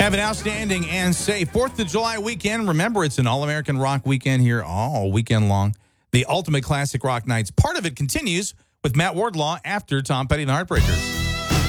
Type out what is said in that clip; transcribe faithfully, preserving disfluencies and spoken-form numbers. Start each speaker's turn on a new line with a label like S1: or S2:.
S1: Have an outstanding and safe fourth of July weekend. Remember, it's an all-American rock weekend here all weekend long. The Ultimate Classic Rock Nights. Part of it continues with Matt Wardlaw after Tom Petty and the Heartbreakers.